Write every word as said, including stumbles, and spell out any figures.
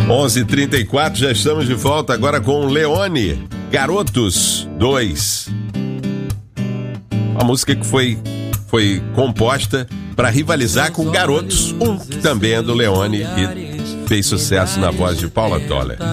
onze e trinta e quatro, já estamos de volta agora com Leone, Garotos dois. Uma música que foi, foi composta para rivalizar com Garotos um, que também é do Leone e fez sucesso na voz de Paula Toller.